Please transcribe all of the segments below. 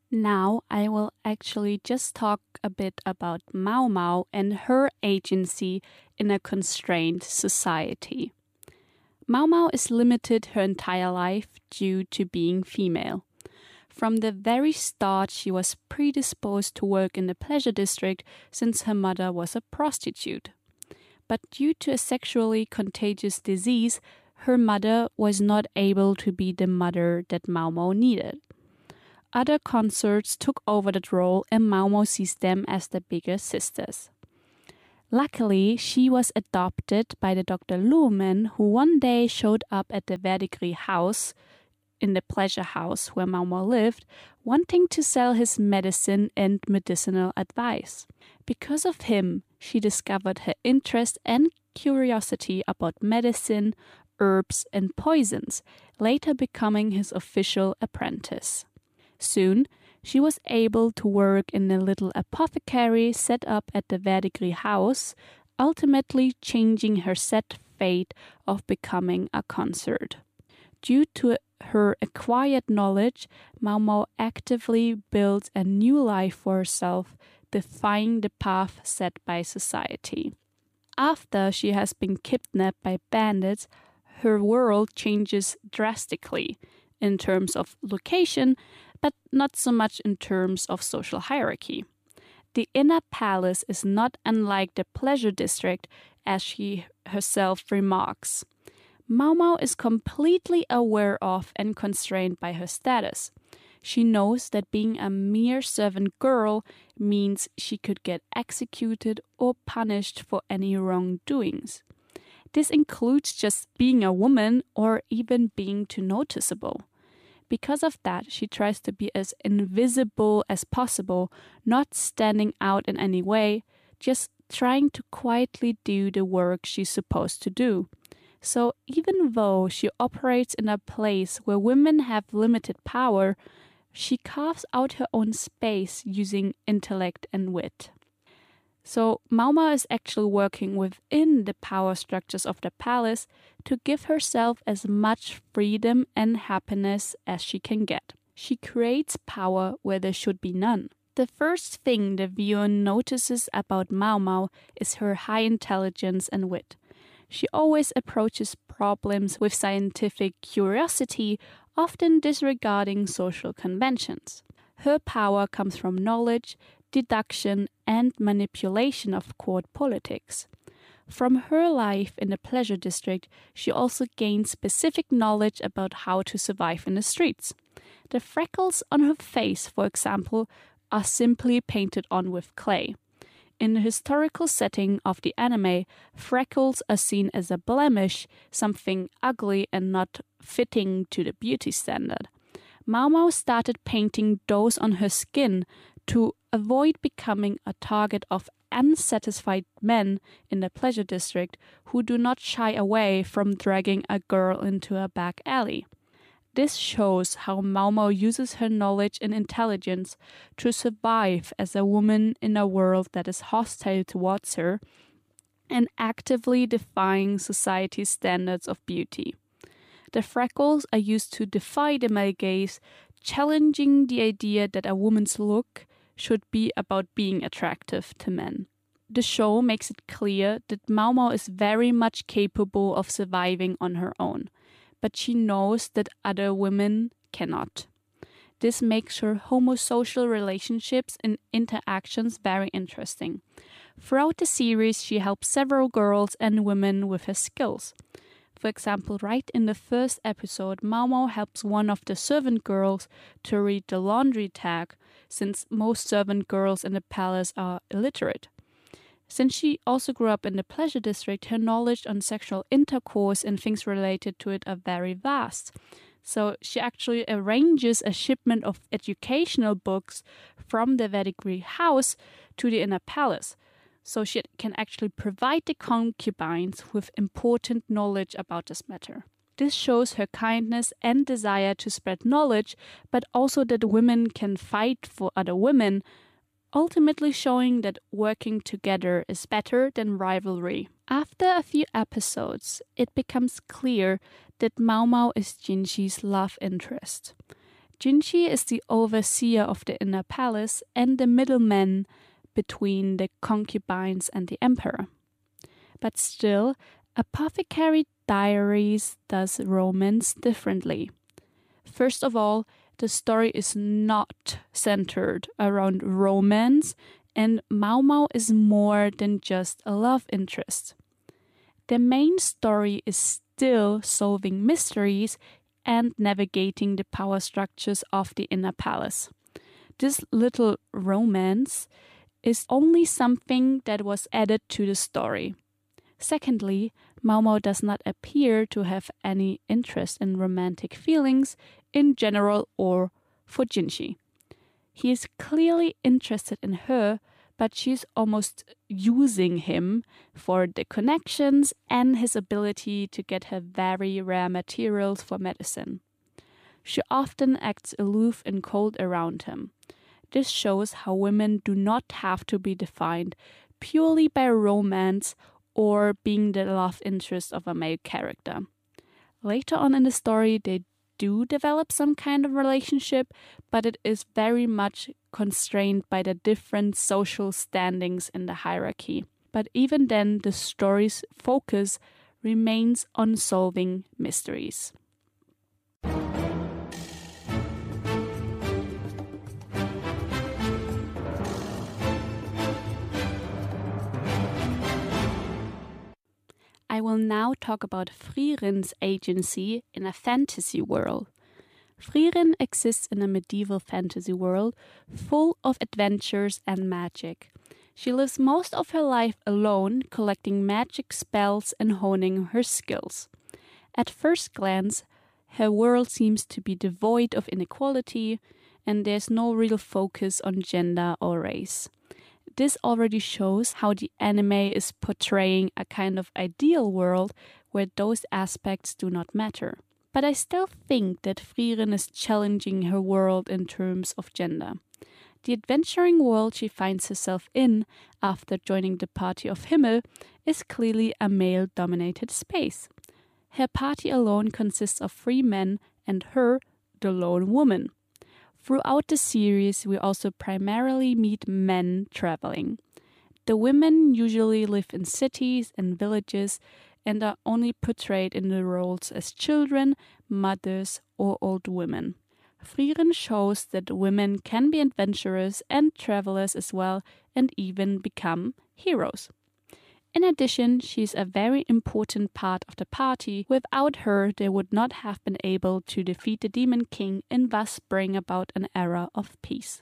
Now I will actually just talk a bit about Mau Mau and her agency in a constrained society. Mau Mau is limited her entire life due to being female. From the very start, she was predisposed to work in the pleasure district since her mother was a prostitute. But due to a sexually contagious disease, her mother was not able to be the mother that Mau Mau needed. Other consorts took over that role and Mau Mau sees them as the bigger sisters. Luckily, she was adopted by the Dr. Luhrmann, who one day showed up at the Verdigris house, in the pleasure house where Mau Mau lived, wanting to sell his medicine and medicinal advice. Because of him, she discovered her interest and curiosity about medicine, herbs, and poisons, later becoming his official apprentice. Soon, she was able to work in a little apothecary set up at the Verdigris house, ultimately changing her set fate of becoming a consort. Due to her acquired knowledge, Mau Mau actively builds a new life for herself, defying the path set by society. After she has been kidnapped by bandits, her world changes drastically in terms of location, but not so much in terms of social hierarchy. The inner palace is not unlike the pleasure district, as she herself remarks. Mau Mau is completely aware of and constrained by her status. She knows that being a mere servant girl means she could get executed or punished for any wrongdoings. This includes just being a woman or even being too noticeable. Because of that, she tries to be as invisible as possible, not standing out in any way, just trying to quietly do the work she's supposed to do. So even though she operates in a place where women have limited power, she carves out her own space using intellect and wit. So Mau Mau is actually working within the power structures of the palace to give herself as much freedom and happiness as she can get. She creates power where there should be none. The first thing the viewer notices about Mau Mau is her high intelligence and wit. She always approaches problems with scientific curiosity, often disregarding social conventions. Her power comes from knowledge, deduction, and manipulation of court politics. From her life in the pleasure district, she also gained specific knowledge about how to survive in the streets. The freckles on her face, for example, are simply painted on with clay. In the historical setting of the anime, freckles are seen as a blemish, something ugly and not fitting to the beauty standard. Mau Mau started painting those on her skin to avoid becoming a target of unsatisfied men in the pleasure district who do not shy away from dragging a girl into a back alley. This shows how Mau Mau uses her knowledge and intelligence to survive as a woman in a world that is hostile towards her and actively defying society's standards of beauty. The freckles are used to defy the male gaze, challenging the idea that a woman's look should be about being attractive to men. The show makes it clear that Mau Mau is very much capable of surviving on her own, but she knows that other women cannot. This makes her homosocial relationships and interactions very interesting. Throughout the series, she helps several girls and women with her skills. For example, right in the first episode, Mau Mau helps one of the servant girls to read the laundry tag, since most servant girls in the palace are illiterate. Since she also grew up in the pleasure district, her knowledge on sexual intercourse and things related to it are very vast. So she actually arranges a shipment of educational books from the Verdigris house to the inner palace, so she can actually provide the concubines with important knowledge about this matter. This shows her kindness and desire to spread knowledge, but also that women can fight for other women, ultimately showing that working together is better than rivalry. After a few episodes, it becomes clear that Mau Mau is Jinxi's love interest. Jinshi is the overseer of the inner palace and the middleman between the concubines and the emperor. But still, Apothecary Diaries does romance differently. First of all, the story is not centered around romance, and Mao Mao is more than just a love interest. The main story is still solving mysteries and navigating the power structures of the inner palace. This little romance is only something that was added to the story. Secondly, Mao Mao does not appear to have any interest in romantic feelings in general or for Jinshi. He is clearly interested in her, but she's almost using him for the connections and his ability to get her very rare materials for medicine. She often acts aloof and cold around him. This shows how women do not have to be defined purely by romance or being the love interest of a male character. Later on in the story, they do develop some kind of relationship, but it is very much constrained by the different social standings in the hierarchy. But even then, the story's focus remains on solving mysteries. I will now talk about Frierin's agency in a fantasy world. Frieren exists in a medieval fantasy world full of adventures and magic. She lives most of her life alone, collecting magic spells and honing her skills. At first glance, her world seems to be devoid of inequality, and there's no real focus on gender or race. This already shows how the anime is portraying a kind of ideal world where those aspects do not matter. But I still think that Frieren is challenging her world in terms of gender. The adventuring world she finds herself in after joining the Party of Himmel is clearly a male-dominated space. Her party alone consists of 3 men and her, the lone woman. Throughout the series, we also primarily meet men traveling. The women usually live in cities and villages and are only portrayed in the roles as children, mothers, or old women. Frieren shows that women can be adventurers and travelers as well, and even become heroes. In addition, she is a very important part of the party. Without her, they would not have been able to defeat the Demon King and thus bring about an era of peace.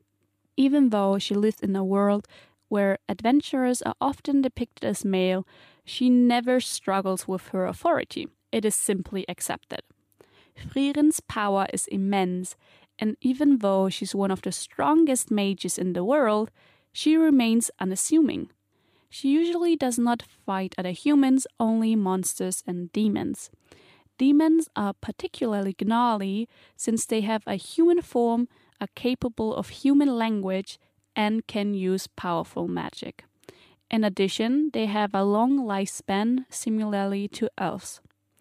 Even though she lives in a world where adventurers are often depicted as male, she never struggles with her authority. It is simply accepted. Frieren's power is immense, and even though she's one of the strongest mages in the world, she remains unassuming. She usually does not fight other humans, only monsters and demons. Demons are particularly gnarly since they have a human form, are capable of human language, and can use powerful magic. In addition, they have a long lifespan, similarly to elves.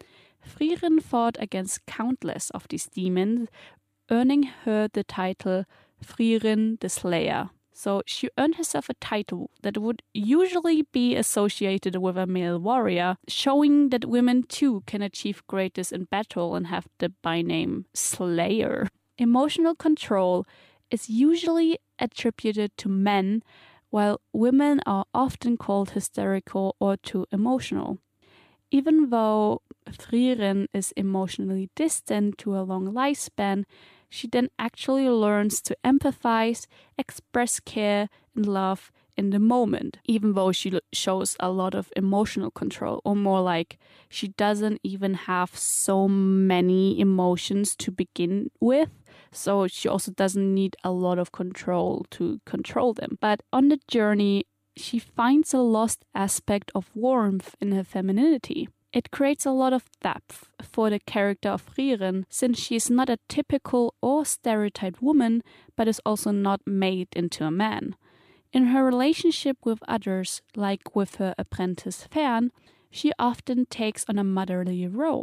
Frieren fought against countless of these demons, earning her the title Frieren the Slayer. So she earned herself a title that would usually be associated with a male warrior, showing that women too can achieve greatness in battle and have the byname Slayer. Emotional control is usually attributed to men, while women are often called hysterical or too emotional. Even though Frieren is emotionally distant to a long lifespan, she then actually learns to empathize, express care and love in the moment, even though she shows a lot of emotional control, or more like she doesn't even have so many emotions to begin with, so she also doesn't need a lot of control to control them. But on the journey, she finds a lost aspect of warmth in her femininity. It creates a lot of depth for the character of Frieren, since she is not a typical or stereotyped woman, but is also not made into a man. In her relationship with others, like with her apprentice Fern, she often takes on a motherly role.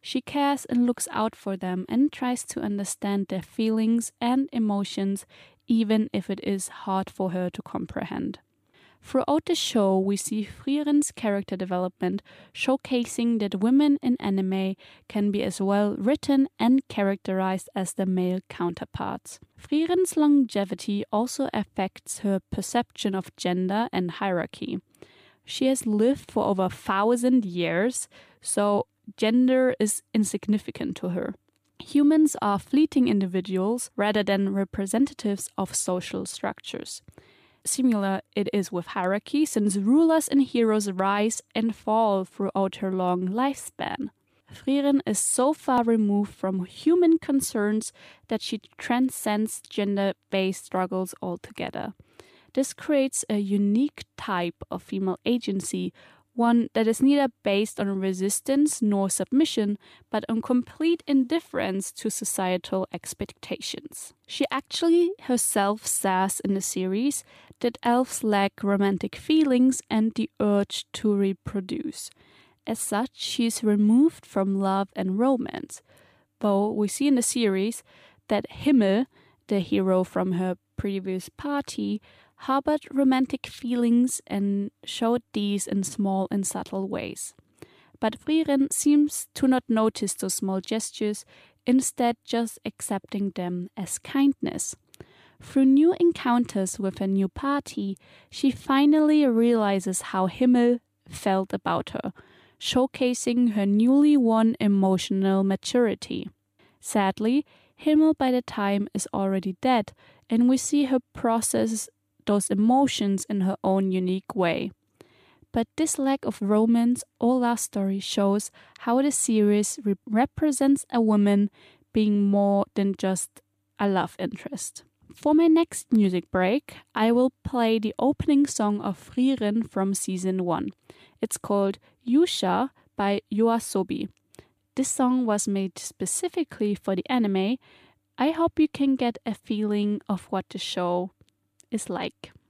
She cares and looks out for them and tries to understand their feelings and emotions, even if it is hard for her to comprehend. Throughout the show, we see Friren's character development, showcasing that women in anime can be as well written and characterized as their male counterparts. Friren's longevity also affects her perception of gender and hierarchy. She has lived for over 1,000 years, so gender is insignificant to her. Humans are fleeting individuals rather than representatives of social structures. Similar it is with hierarchy, since rulers and heroes rise and fall throughout her long lifespan. Frieren is so far removed from human concerns that she transcends gender-based struggles altogether. This creates a unique type of female agency, one that is neither based on resistance nor submission, but on complete indifference to societal expectations. She actually herself says in the series that elves lack romantic feelings and the urge to reproduce. As such, she is removed from love and romance, though we see in the series that Himmel, the hero from her previous party, harbored romantic feelings and showed these in small and subtle ways. But Frieren seems to not notice those small gestures, instead just accepting them as kindness. Through new encounters with her new party, she finally realizes how Himmel felt about her, showcasing her newly won emotional maturity. Sadly, Himmel by the time is already dead, and we see her process those emotions in her own unique way. But this lack of romance or love story shows how the series represents a woman being more than just a love interest. For my next music break, I will play the opening song of Frieren from Season 1. It's called Yusha by YOASOBI. This song was made specifically for the anime. I hope you can get a feeling of what the show is like.